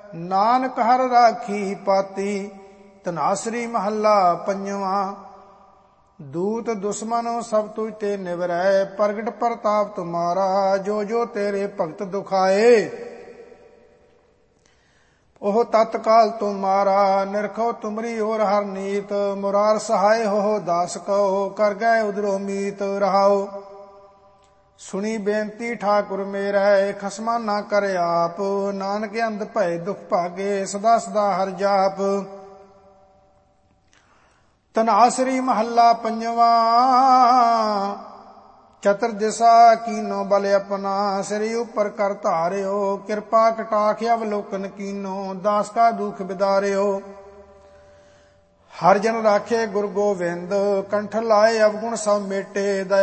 ਨਾਨਕ ਹਰ ਰਾਖੀ ਪਾਤੀ। ਧਨਾਸਰੀ ਮਹੱਲਾ ਪੰਜਵਾਂ। ਦੂਤ ਦੁਸ਼ਮਨ ਸਭ ਤੁਝ ਤੇ ਨਿਵਰੈ, ਪ੍ਰਗਟ ਪ੍ਰਤਾਪ ਤੁਮਾਰਾ, ਜੋ ਜੋ ਤੇਰੇ ਭਗਤ ਦੁਖਾਏ। ਉਹ ਤਤਕਾਲ ਤੁਮਾਰਾ, ਨਿਰਖੋ ਤੁਮਰੀ ਔਰ ਹਰ ਨੀਤ। ਮੁਰਾਰ ਸਹਾਇ ਹੋ ਦਾਸ ਕਉ, ਕਰ ਗਏ ਉਦਰੋ ਮੀਤ। ਰਹਾਉ ਸੁਣੀ ਬੇਨਤੀ ਠਾਕੁਰ ਮੇਰੈ, ਖਸਮਾ ਨਾ ਕਰ ਆਪ। ਨਾਨਕ ਅੰਧ ਭਏ ਦੁਖ ਭਾਗੇ, ਸਦਾ ਸਦਾ ਹਰਿ ਜਾਪ। ਧਨਾਸਰੀ ਮਹੱਲਾ ਪੰਜਵਾਂ। ਚਤੁਰ ਦਿਸ਼ਾ ਕੀਨੋ ਬਲ ਆਪਣਾ, ਸਿਰ ਉਪਰ ਕਰ ਧਾਰਿਓ। ਕਿਰਪਾ ਕਟਾਖ ਅਵਲੋਕਨ ਕੀਨੋ, ਦਾਸ ਕਾ ਦੁਖ ਬਿਦਾਰਿਓ। ਹਰਿ ਜਨ ਰਾਖੇ ਗੁਰ ਗੋਬਿੰਦ, ਕੰਠ ਲਾਏ ਅਵਗੁਣ ਸਭ ਮੇਟੇ।